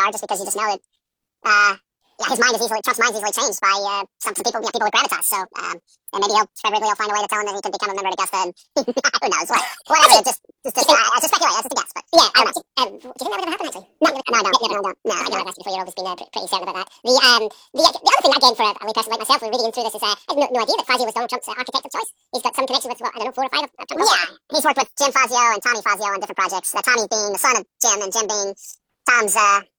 car, just because you just know that his mind is Trump's mind is easily changed by some people, people with gravitas. So, and maybe Fred Wrigley will find a way to tell him that he can become a member of Augusta. And who knows? Whatever. Just speculate. That's just a guess. But yeah, I don't know. Do you think that would ever happen? Actually, no, I don't. No, I know I've asked you before. You've always been pretty certain about that. The other thing, again, for a person like myself, reading through this, is I had no idea that Fazio was Donald Trump's architect of choice. He's got some connection with, I don't know, 4 or 5 of Trump. Yeah, he's worked with Jim Fazio and Tommy Fazio on different projects. Tommy being the son of Jim, and Jim being Tom's